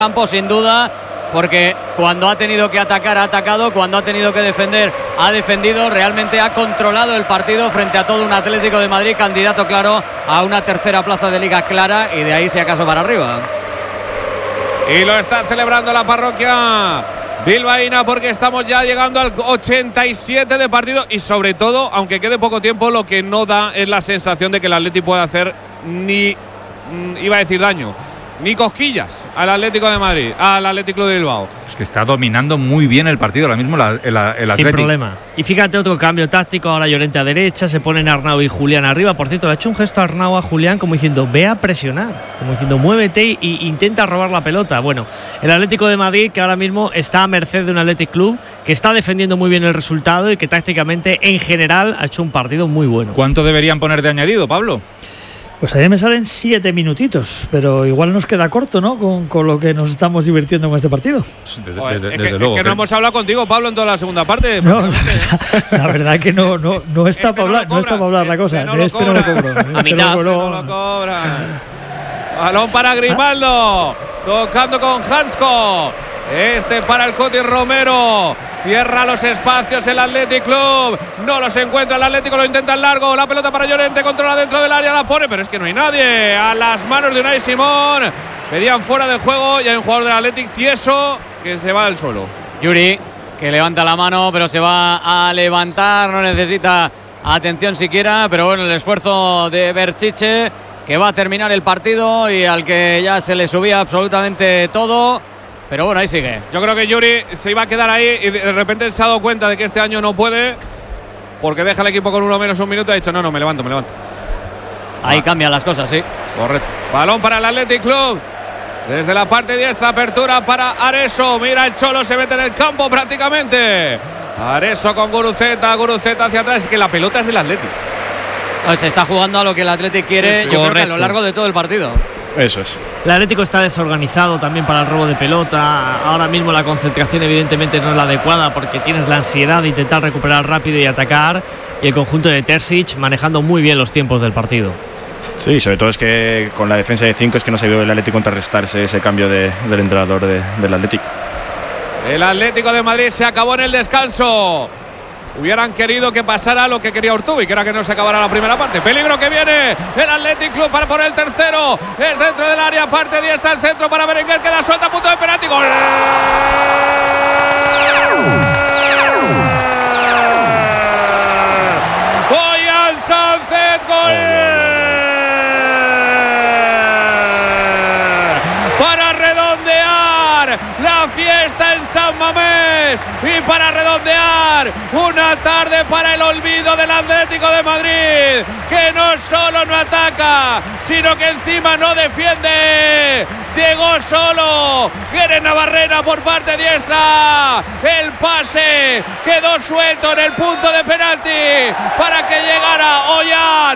campo, sin duda, porque cuando ha tenido que atacar ha atacado, cuando ha tenido que defender ha defendido, realmente ha controlado el partido frente a todo un Atlético de Madrid candidato claro a una tercera plaza de Liga clara, y de ahí si acaso para arriba. Y lo está celebrando la parroquia bilbaína, porque estamos ya llegando al 87 de partido, y sobre todo, aunque quede poco tiempo, lo que no da es la sensación de que el Atleti puede hacer iba a decir daño, ni cosquillas al Atlético de Madrid, al Atlético de Bilbao. Es que está dominando muy bien el partido ahora mismo el Atlético. Sin problema. Y fíjate, otro cambio táctico, ahora Llorente a derecha, se ponen Arnau y Julián arriba. Por cierto, le ha hecho un gesto a Arnau a Julián como diciendo, ve a presionar, como diciendo, muévete y intenta robar la pelota. Bueno, el Atlético de Madrid, que ahora mismo está a merced de un Athletic Club que está defendiendo muy bien el resultado y que tácticamente en general ha hecho un partido muy bueno. ¿Cuánto deberían poner de añadido, Pablo? Pues a mí me salen 7 minutitos, pero igual nos queda corto, ¿no? Con lo que nos estamos divirtiendo con este partido. Desde luego. Es que no hemos hablado contigo, Pablo, en toda la segunda parte. No, la verdad que no está para hablar, no está para hablar la cosa. No lo cobro. A mitad. No lo cobras. Balón para Grimaldo, tocando con Hansko. Para el Coti Romero. Cierra los espacios el Athletic Club. No los encuentra el Atlético, lo intenta en largo. La pelota para Llorente, controla dentro del área, la pone, pero es que no hay nadie. A las manos de Unai Simón. Pedían fuera del juego y hay un jugador del Athletic tieso que se va al suelo. Yuri, que levanta la mano, pero se va a levantar. No necesita atención siquiera, pero bueno, el esfuerzo de Berchiche, que va a terminar el partido y al que ya se le subía absolutamente todo. Pero bueno, ahí sigue. Yo creo que Yuri se iba a quedar ahí y de repente se ha dado cuenta de que este año no puede, porque deja el equipo con uno menos un minuto y ha dicho, no, me levanto. Ahí cambian las cosas, sí. Correcto. Balón para el Athletic Club. Desde la parte diestra, apertura para Areso. Mira, el Cholo se mete en el campo prácticamente. Areso con Guruceta hacia atrás. Es que la pelota es del Athletic. Se está jugando a lo que el Athletic quiere, yo creo que a lo largo de todo el partido. Eso es. El Atlético está desorganizado también para el robo de pelota. Ahora mismo la concentración evidentemente no es la adecuada, porque tienes la ansiedad de intentar recuperar rápido y atacar, y el conjunto de Terzic manejando muy bien los tiempos del partido. Sí, sobre todo es que con la defensa de 5 es que no se vio el Atlético contrarrestarse ese cambio del entrenador del Atlético. El Atlético de Madrid se acabó en el descanso. Hubieran querido que pasara lo que quería Urtubi, que era que no se acabara la primera parte. Peligro que viene el Athletic Club para poner el tercero. Es dentro del área, parte diestra, el centro para Berenguer, queda suelta, punto de penalti. ¡Gol! Ollán Sánchez, gol. Para redondear la fiesta en San Mamés y para redondear una tarde para el olvido del Atlético de Madrid, que no solo no ataca, sino que encima no defiende. Llegó solo Gueren Navarrena por parte diestra, el pase quedó suelto en el punto de penalti para que llegara Ollán.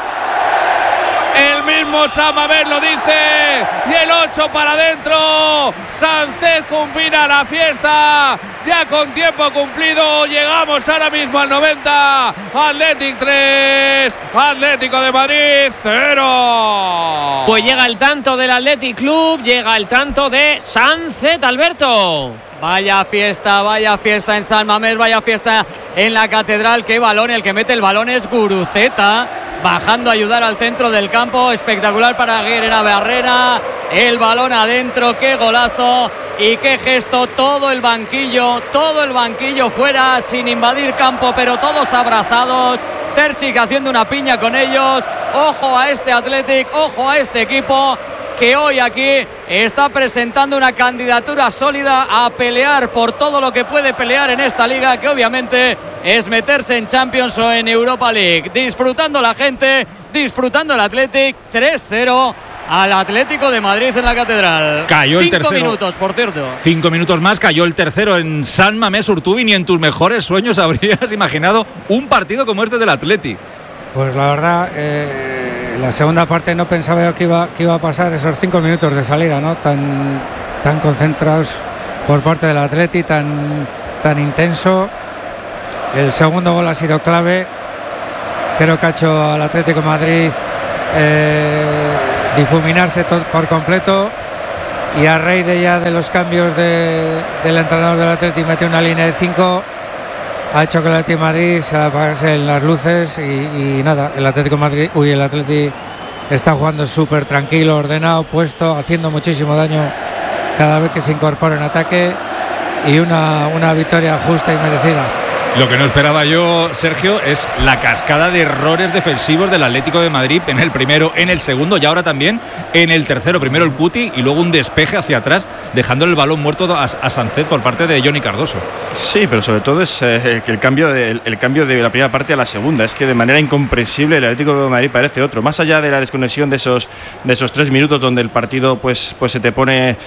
El mismo San Mamés lo dice, y el 8 para adentro. Sánchez combina la fiesta, ya con tiempo cumplido. Llegamos ahora mismo al 90. Athletic 3, Atlético de Madrid 0. Pues llega el tanto del Athletic Club, llega el tanto de Sánchez, Alberto. Vaya fiesta en San Mamés, vaya fiesta en la Catedral. Qué balón, el que mete el balón es Guruceta, bajando a ayudar al centro del campo. Espectacular para Gueren Navarrena, el balón adentro, qué golazo y qué gesto. Todo el banquillo fuera, sin invadir campo, pero todos abrazados. Terzic haciendo una piña con ellos. Ojo a este Athletic, ojo a este equipo, que hoy aquí está presentando una candidatura sólida a pelear por todo lo que puede pelear en esta liga, que obviamente es meterse en Champions o en Europa League. Disfrutando la gente, disfrutando el Athletic. 3-0 al Atlético de Madrid en la Catedral. Cayó el tercero. 5 minutos, por cierto. 5 minutos más, cayó el tercero en San Mamés. Urtubi, ni en tus mejores sueños habrías imaginado un partido como este del Athletic. Pues la verdad, la segunda parte no pensaba yo que iba a pasar esos 5 minutos de salida, ¿no? Tan concentrados por parte del Atleti, tan intenso. El segundo gol ha sido clave. Creo que ha hecho al Atlético de Madrid difuminarse por completo y a raíz de los cambios del entrenador del Atleti, mete una línea de 5, ha hecho que el Atleti de Madrid se apagase las luces y nada, el Atleti está jugando súper tranquilo, ordenado, puesto, haciendo muchísimo daño cada vez que se incorpora en ataque, y una victoria justa y merecida. Lo que no esperaba yo, Sergio, es la cascada de errores defensivos del Atlético de Madrid en el primero, en el segundo y ahora también en el tercero. Primero el Cuti y luego un despeje hacia atrás, dejando el balón muerto a Sancet por parte de Johnny Cardoso. Sí, pero sobre todo es el cambio de la primera parte a la segunda. Es que de manera incomprensible el Atlético de Madrid parece otro. Más allá de la desconexión de esos 3 minutos donde el partido pues se te pone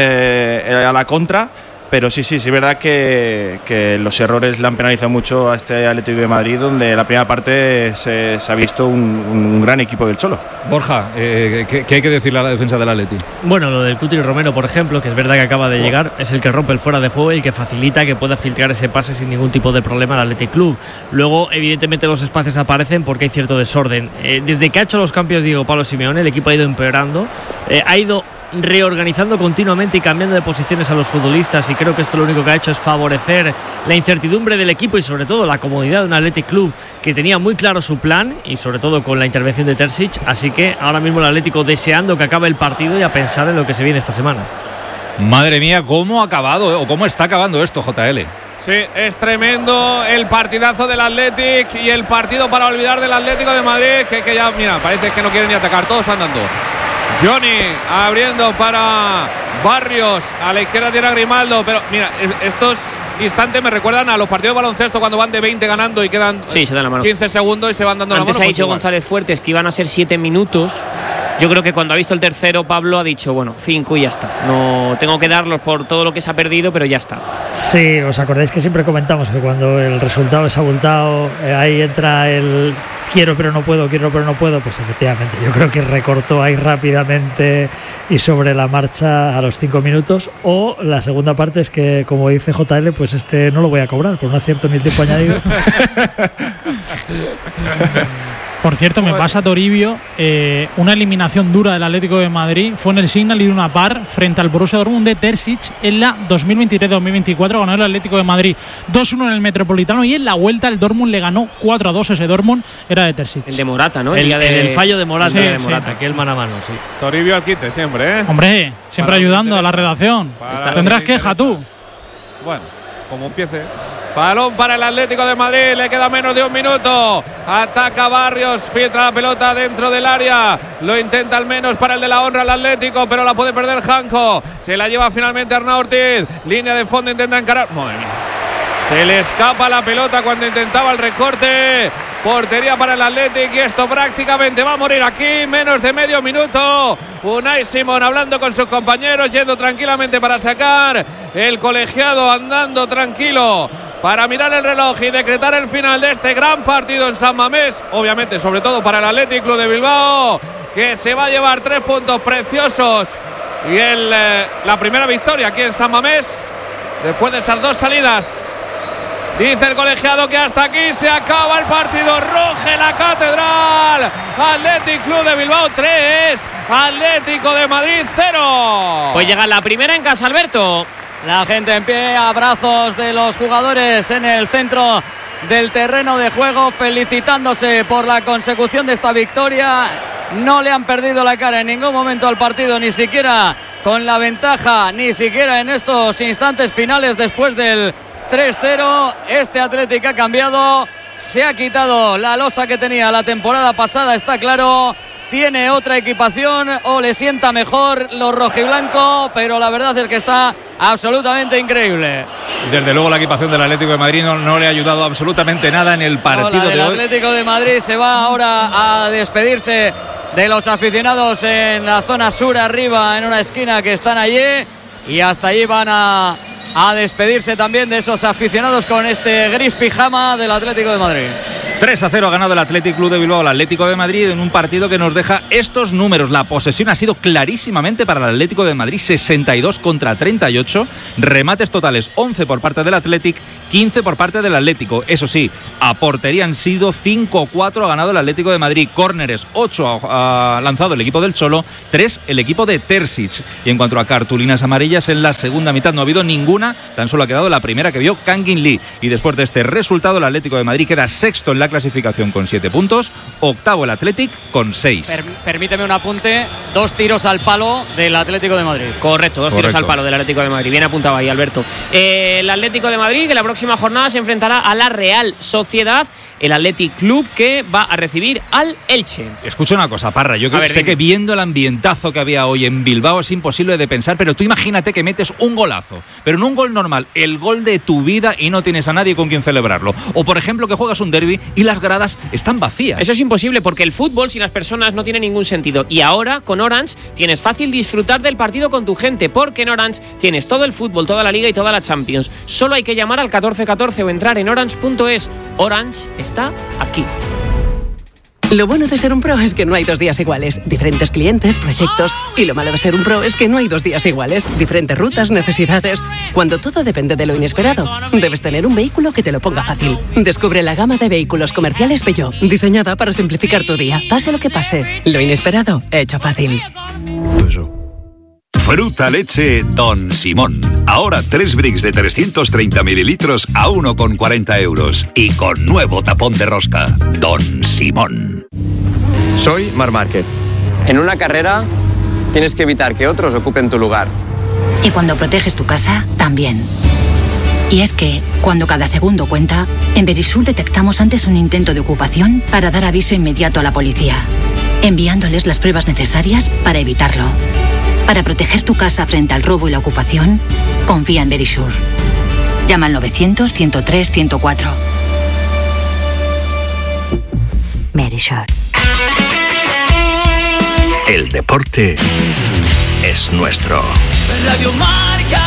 a la contra. Pero sí, es verdad que los errores le han penalizado mucho a este Atlético de Madrid, donde la primera parte se ha visto un gran equipo del Cholo. Borja, ¿qué hay que decirle a la defensa del Atleti? Bueno, lo del Cuti Romero, por ejemplo, que es verdad que acaba de llegar, es el que rompe el fuera de juego y el que facilita que pueda filtrar ese pase sin ningún tipo de problema al Athletic Club. Luego, evidentemente, los espacios aparecen porque hay cierto desorden. Desde que ha hecho los cambios Diego Pablo Simeone, el equipo ha ido empeorando, ha ido reorganizando continuamente y cambiando de posiciones a los futbolistas, y creo que esto lo único que ha hecho es favorecer la incertidumbre del equipo y sobre todo la comodidad de un Athletic Club que tenía muy claro su plan, y sobre todo con la intervención de Terzic. Así que ahora mismo el Atlético deseando que acabe el partido y a pensar en lo que se viene esta semana. Madre mía, cómo ha acabado o cómo está acabando esto, JL. Sí, es tremendo el partidazo del Athletic y el partido para olvidar del Atlético de Madrid, que ya, mira, parece que no quieren ni atacar, todos andando. Johnny abriendo para Barrios, a la izquierda tiene a Grimaldo, pero mira, estos instantes me recuerdan a los partidos de baloncesto cuando van de 20 ganando y quedan se dan la mano. 15 segundos y se van dando Antes la mano. Antes ha dicho González Fuertes que iban a ser 7 minutos. Yo creo que cuando ha visto el tercero, Pablo ha dicho, bueno, 5 y ya está. No tengo que darlos por todo lo que se ha perdido, pero ya está. Sí, os acordáis que siempre comentamos que cuando el resultado es abultado, ahí entra el quiero pero no puedo, pues efectivamente yo creo que recortó ahí rápidamente y sobre la marcha a los 5 minutos. O la segunda parte es que, como dice JL, pues no lo voy a cobrar por no acierto ni el tiempo añadido. Por cierto, me pasa Toribio, una eliminación dura del Atlético de Madrid fue en el Signal Iduna Park frente al Borussia Dortmund de Terzic en la 2023-2024. Ganó el Atlético de Madrid 2-1 en el Metropolitano, y en la vuelta el Dortmund le ganó 4-2. Ese Dortmund era de Terzic. El de Morata, ¿no? El fallo de Morata, sí, de Morata, aquel mano a mano, sí. Toribio al quite siempre, ¿eh? Hombre, siempre para ayudando a la redacción. Tendrás queja tú. Bueno, como empiece. Balón para el Atlético de Madrid, le queda menos de 1 minuto. Ataca Barrios, filtra la pelota dentro del área. Lo intenta al menos para el de la honra el Atlético, pero la puede perder Janko. Se la lleva finalmente Arnau Ortiz. Línea de fondo, intenta encarar. Madre mía. Se le escapa la pelota cuando intentaba el recorte. Portería para el Athletic y esto prácticamente va a morir aquí. Menos de medio minuto. Unai Simón hablando con sus compañeros, yendo tranquilamente para sacar. El colegiado andando tranquilo para mirar el reloj y decretar el final de este gran partido en San Mamés. Obviamente, sobre todo para el Athletic Club de Bilbao, que se va a llevar 3 puntos preciosos y la primera victoria aquí en San Mamés después de esas 2 salidas. Dice el colegiado que hasta aquí se acaba el partido. Ruge la Catedral. Athletic Club de Bilbao 3, Atlético de Madrid 0. Pues llega la primera en casa, Alberto. La gente en pie, abrazos de los jugadores en el centro del terreno de juego, felicitándose por la consecución de esta victoria. No le han perdido la cara en ningún momento al partido, ni siquiera con la ventaja, ni siquiera en estos instantes finales después del 3-0. Este Atlético ha cambiado, se ha quitado la losa que tenía la temporada pasada, está claro. Tiene otra equipación o le sienta mejor los rojiblanco, pero la verdad es que está absolutamente increíble. Desde luego la equipación del Atlético de Madrid no le ha ayudado absolutamente nada en el partido de hoy. El Atlético de Madrid se va ahora a despedirse de los aficionados en la zona sur arriba, en una esquina que están allí, y hasta allí van a despedirse también de esos aficionados con este gris pijama del Atlético de Madrid. 3-0 ha ganado el Athletic Club de Bilbao al Atlético de Madrid en un partido que nos deja estos números. La posesión ha sido clarísimamente para el Atlético de Madrid, 62 contra 38. Remates totales 11 por parte del Athletic, 15 por parte del Atlético. Eso sí, a portería han sido 5-4 ha ganado el Atlético de Madrid. Córneres 8 ha lanzado el equipo del Cholo, 3 el equipo de Terzic. Y en cuanto a cartulinas amarillas, en la segunda mitad no ha habido ninguna, tan solo ha quedado la primera que vio Kangin Lee. Y después de este resultado, el Atlético de Madrid queda sexto en la clasificación con 7 puntos, octavo el Athletic con 6. Permíteme un apunte, 2 tiros al palo del Atlético de Madrid. Correcto, 2 tiros al palo del Atlético de Madrid. Bien apuntado ahí, Alberto. El Atlético de Madrid, que la próxima jornada se enfrentará a la Real Sociedad, el Athletic Club, que va a recibir al Elche. Escucha una cosa, Parra, yo sé que viendo el ambientazo que había hoy en Bilbao es imposible de pensar, pero tú imagínate que metes un golazo, pero no un gol normal, el gol de tu vida y no tienes a nadie con quien celebrarlo. O por ejemplo que juegas un derbi y las gradas están vacías. Eso es imposible porque el fútbol sin las personas no tiene ningún sentido. Y ahora con Orange tienes fácil disfrutar del partido con tu gente, porque en Orange tienes todo el fútbol, toda la Liga y toda la Champions. Solo hay que llamar al 1414 o entrar en orange.es. Orange está aquí. Lo bueno de ser un pro es que no hay 2 días iguales. Diferentes clientes, proyectos. Y lo malo de ser un pro es que no hay 2 días iguales. Diferentes rutas, necesidades. Cuando todo depende de lo inesperado, debes tener un vehículo que te lo ponga fácil. Descubre la gama de vehículos comerciales Peugeot, diseñada para simplificar tu día. Pase lo que pase, lo inesperado, hecho fácil. Fruta leche Don Simón. Ahora 3 bricks de 330 mililitros a 1,40 euros. Y con nuevo tapón de rosca. Don Simón. Soy Marc Márquez. En una carrera tienes que evitar que otros ocupen tu lugar. Y cuando proteges tu casa, también. Y es que, cuando cada segundo cuenta, en Verisur detectamos antes un intento de ocupación para dar aviso inmediato a la policía, enviándoles las pruebas necesarias para evitarlo. Para proteger tu casa frente al robo y la ocupación, confía en Verisur. Llama al 900-103-104. Verisur. El deporte es nuestro. Radio Marca.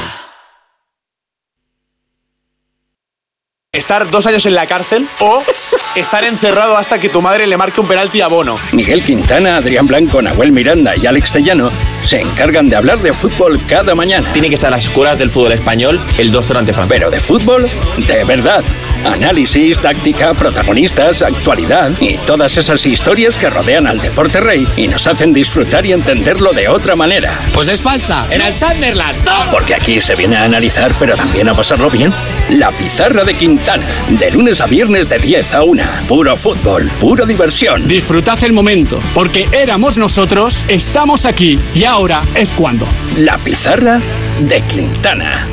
Estar 2 años en la cárcel o estar encerrado hasta que tu madre le marque un penalti a Bono. Miguel Quintana, Adrián Blanco, Nahuel Miranda y Alex Tellano se encargan de hablar de fútbol cada mañana. Tiene que estar a las escuelas del fútbol español el 2-0 ante Francia. Pero de fútbol, de verdad. Análisis, táctica, protagonistas, actualidad y todas esas historias que rodean al deporte rey y nos hacen disfrutar y entenderlo de otra manera. Pues es falsa, en el Sunderland. Porque aquí se viene a analizar, pero también a pasarlo bien. La Pizarra de Quintana, de lunes a viernes de 10 a 1. Puro fútbol, pura diversión. Disfrutad el momento, porque éramos nosotros, estamos aquí y ahora es cuando. La Pizarra de Quintana.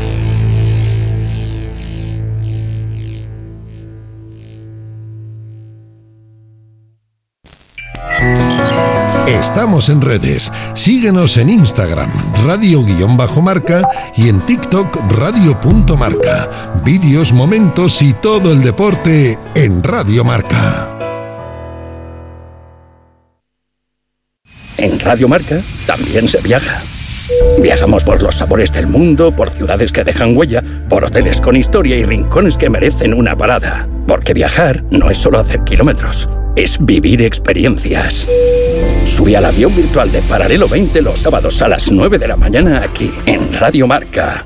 Estamos en redes. Síguenos en Instagram, radio_marca y en TikTok, radio.marca. Vídeos, momentos y todo el deporte en Radio Marca. En Radio Marca también se viaja. Viajamos por los sabores del mundo, por ciudades que dejan huella, por hoteles con historia y rincones que merecen una parada. Porque viajar no es solo hacer kilómetros, es vivir experiencias. Sube al avión virtual de Paralelo 20 los sábados a las 9 de la mañana aquí, en Radio Marca.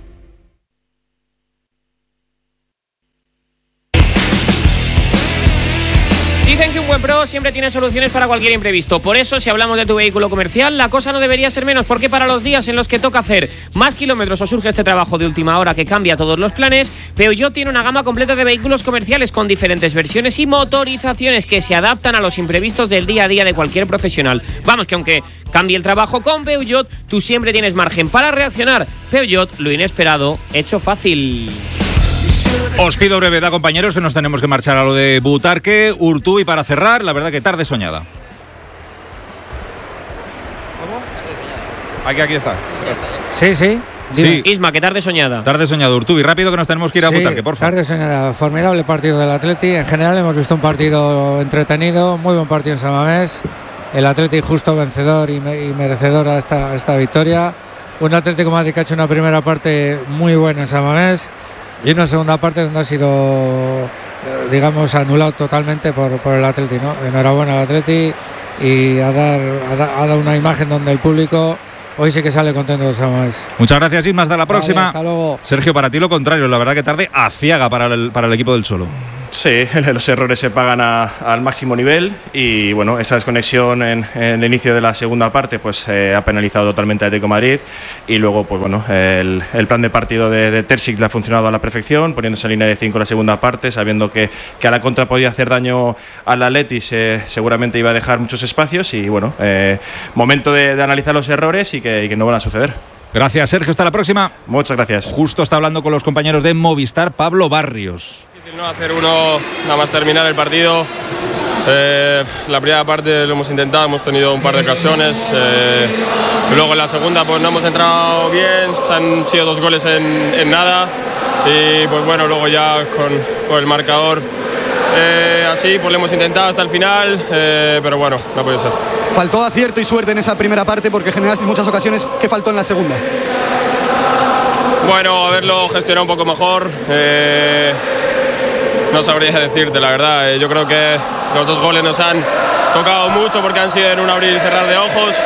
Dicen que un buen pro siempre tiene soluciones para cualquier imprevisto. Por eso, si hablamos de tu vehículo comercial, la cosa no debería ser menos, porque para los días en los que toca hacer más kilómetros o surge este trabajo de última hora que cambia todos los planes, Peugeot tiene una gama completa de vehículos comerciales con diferentes versiones y motorizaciones que se adaptan a los imprevistos del día a día de cualquier profesional. Vamos, que aunque cambie el trabajo con Peugeot, tú siempre tienes margen para reaccionar. Peugeot, lo inesperado, hecho fácil. Os pido brevedad, compañeros, que nos tenemos que marchar a lo de Butarque, Urtubey para cerrar. La verdad que tarde soñada. ¿Cómo? Aquí está. Sí. Sí. Isma, que tarde soñada. Tarde soñada, Urtubey. Rápido que nos tenemos que ir a Butarque, por favor. Tarde soñada. Formidable partido del Atleti. En general hemos visto un partido entretenido, muy buen partido en San Mamés. El Atleti justo vencedor y merecedor a esta victoria. Un Atlético de Madrid que ha hecho una primera parte muy buena en San Mamés y una segunda parte donde ha sido digamos, anulado totalmente por el Atleti, ¿no? Enhorabuena al Atleti y a dar una imagen donde el público hoy sí que sale contento de San Mamés. Muchas gracias, Isma, hasta la próxima. Vale, hasta luego. Sergio, para ti lo contrario, la verdad que tarde aciaga para el equipo del Cholo. Sí, los errores se pagan al máximo nivel y bueno, esa desconexión en el inicio de la segunda parte pues ha penalizado totalmente a Atlético de Madrid y luego pues bueno, el plan de partido de Terzic le ha funcionado a la perfección, poniéndose en línea de 5 en la segunda parte, sabiendo que a la contra podía hacer daño al Atleti, seguramente iba a dejar muchos espacios y bueno, momento de analizar los errores y que no van a suceder. Gracias, Sergio, hasta la próxima. Muchas gracias. Justo está hablando con los compañeros de Movistar, Pablo Barrios. No hacer uno, nada más terminar el partido. La primera parte lo hemos intentado, hemos tenido un par de ocasiones. Luego en la segunda pues no hemos entrado bien, se han sido 2 goles en nada. Y pues bueno, luego ya con el marcador así pues lo hemos intentado hasta el final, pero bueno, no puede ser. Faltó acierto y suerte en esa primera parte porque generaste muchas ocasiones. ¿Qué faltó en la segunda? Bueno, haberlo gestionado un poco mejor. No sabría decirte, la verdad. Yo creo que los 2 goles nos han tocado mucho porque han sido en un abrir y cerrar de ojos.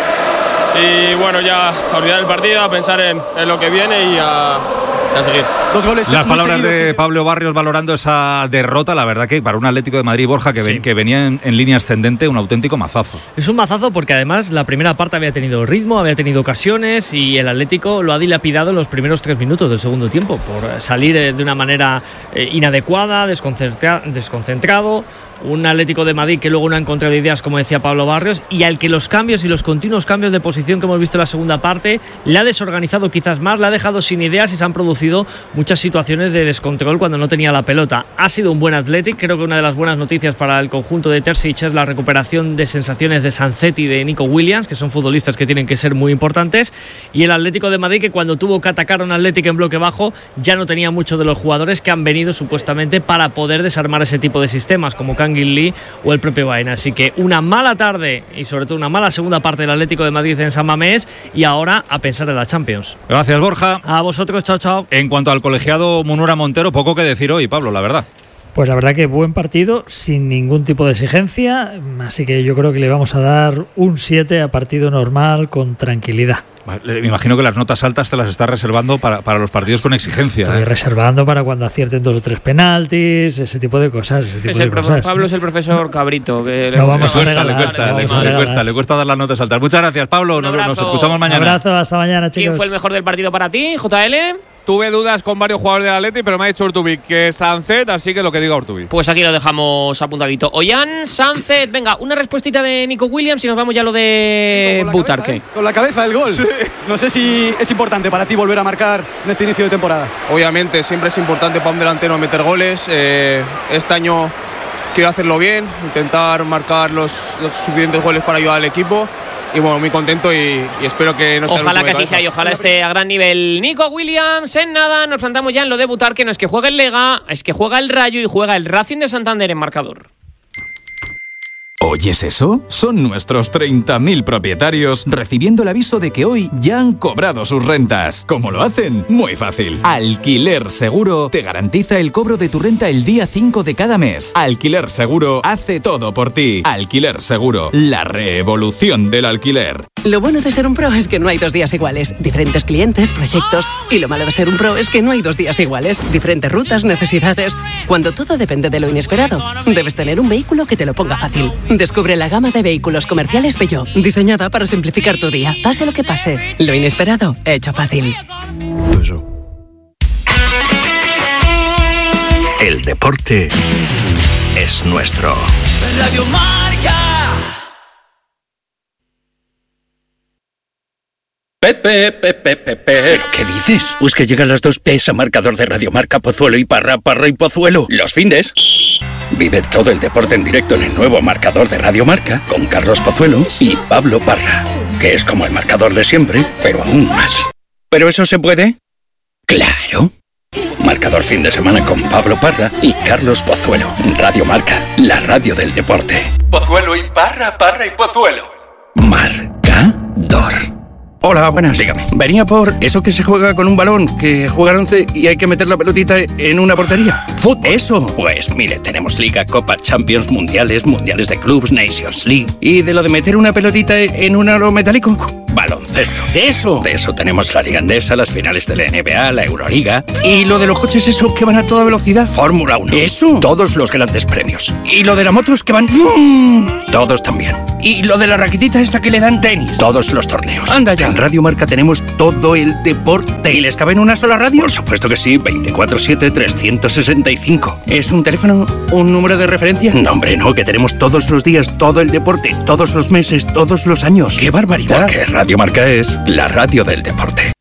Y bueno, ya a olvidar el partido, a pensar en lo que viene y a seguir. 2 goles. Las palabras de Pablo Barrios valorando esa derrota, la verdad que para un Atlético de Madrid, Borja, que venía en línea ascendente, un auténtico mazazo. Es un mazazo porque además la primera parte había tenido ritmo, había tenido ocasiones y el Atlético lo ha dilapidado en los primeros 3 minutos del segundo tiempo por salir de una manera inadecuada, desconcentrado. Un Atlético de Madrid que luego no ha encontrado ideas, como decía Pablo Barrios, y al que los cambios y los continuos cambios de posición que hemos visto en la segunda parte le ha desorganizado quizás más, le ha dejado sin ideas y se han producido muchas situaciones de descontrol cuando no tenía la pelota. Ha sido un buen Athletic, creo que una de las buenas noticias para el conjunto de Terzic es la recuperación de sensaciones de Sanzet y de Nico Williams, que son futbolistas que tienen que ser muy importantes, y el Atlético de Madrid que cuando tuvo que atacar a un Athletic en bloque bajo ya no tenía mucho de los jugadores que han venido supuestamente para poder desarmar ese tipo de sistemas, como Kangin Lee o el propio Baena. Así que una mala tarde y sobre todo una mala segunda parte del Atlético de Madrid en San Mamés y ahora a pensar en la Champions. Gracias, Borja. A vosotros, chao, chao. En cuanto al colegiado Munura Montero, poco que decir hoy, Pablo, la verdad. Pues la verdad que buen partido, sin ningún tipo de exigencia, así que yo creo que le vamos a dar un 7 a partido normal con tranquilidad. Me imagino que las notas altas te las estás reservando para los partidos con exigencia. Estoy reservando para cuando acierten 2 o 3 penaltis, ese tipo de cosas. Pablo es el profesor Cabrito. Que no vamos a regalar. Le cuesta dar las notas altas. Muchas gracias, Pablo. Nos escuchamos mañana. Un abrazo, hasta mañana, chicos. ¿Quién fue el mejor del partido para ti, JL? Tuve dudas con varios jugadores del Atleti, pero me ha dicho Urtubi que Sanzet, así que lo que diga Urtubi. Pues aquí lo dejamos apuntadito. Ollán, Sanzet, venga, una respuestita de Nico Williams y nos vamos ya a lo de Butarque. Con la cabeza el gol. Sí. No sé si es importante para ti volver a marcar en este inicio de temporada. Obviamente, siempre es importante para un delantero meter goles. Este año quiero hacerlo bien, intentar marcar los suficientes goles para ayudar al equipo. Y bueno, muy contento y espero que no sea ojalá que así sea y ojalá esté a gran nivel Nico Williams. En nada, nos plantamos ya en lo de Butarque, no es que juegue el Lega, es que juega el Rayo y juega el Racing de Santander en marcador. ¿Oyes eso? Son nuestros 30.000 propietarios recibiendo el aviso de que hoy ya han cobrado sus rentas. ¿Cómo lo hacen? Muy fácil. Alquiler Seguro te garantiza el cobro de tu renta el día 5 de cada mes. Alquiler Seguro hace todo por ti. Alquiler Seguro, la revolución del alquiler. Lo bueno de ser un pro es que no hay 2 días iguales. Diferentes clientes, proyectos. Y lo malo de ser un pro es que no hay 2 días iguales. Diferentes rutas, necesidades. Cuando todo depende de lo inesperado, debes tener un vehículo que te lo ponga fácil. Descubre la gama de vehículos comerciales Peugeot, diseñada para simplificar tu día, pase lo que pase. Lo inesperado, hecho fácil. El deporte es nuestro. Radio Marca. ¿Pero qué dices? Pues que llegan las 2 P's a marcador de Radio Marca, Pozuelo y Parra y Pozuelo. Los findes. Vive todo el deporte en directo en el nuevo marcador de Radio Marca con Carlos Pozuelo y Pablo Parra, que es como el marcador de siempre, pero aún más. ¿Pero eso se puede? ¡Claro! Marcador fin de semana con Pablo Parra y Carlos Pozuelo. Radio Marca, la radio del deporte. Pozuelo y Parra y Pozuelo. Marcador. Hola, buenas. Dígame. Venía por eso que se juega con un balón, que juega 11 y hay que meter la pelotita en una portería. ¡Fútbol! Eso. Pues mire, tenemos Liga, Copa, Champions, Mundiales de clubs, Nations League. Y de lo de meter una pelotita en un aro metálico, baloncesto. ¡Eso! De eso tenemos la Liga Endesa, las finales de la NBA, la Euroliga. Y lo de los coches esos que van a toda velocidad, Fórmula 1. ¡Eso! Todos los grandes premios. Y lo de las motos que van... Todos también. Y lo de la raquetita esta que le dan tenis. Todos los torneos. Anda ya. En Radio Marca tenemos todo el deporte. ¿Y les cabe en una sola radio? Por supuesto que sí. 24/7, 365. ¿Es un teléfono? ¿Un número de referencia? No, hombre, no. Que tenemos todos los días todo el deporte. Todos los meses, todos los años. ¡Qué barbaridad! Porque Radio Marca es la radio del deporte.